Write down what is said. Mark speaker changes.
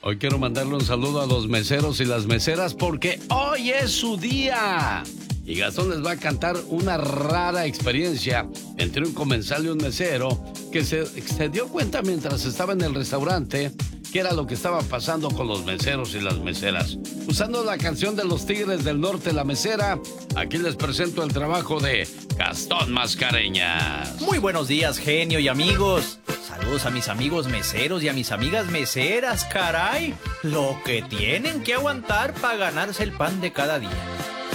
Speaker 1: Hoy quiero mandarle un saludo a los meseros y las meseras porque hoy es su día. Y Gastón les va a cantar una rara experiencia entre un comensal y un mesero que se dio cuenta mientras estaba en el restaurante qué era lo que estaba pasando con los meseros y las meseras. Usando la canción de los Tigres del Norte, La Mesera, aquí les presento el trabajo de Gastón Mascareñas.
Speaker 2: Muy buenos días, genio y amigos. Saludos a mis amigos meseros y a mis amigas meseras, caray. Lo que tienen que aguantar para ganarse el pan de cada día.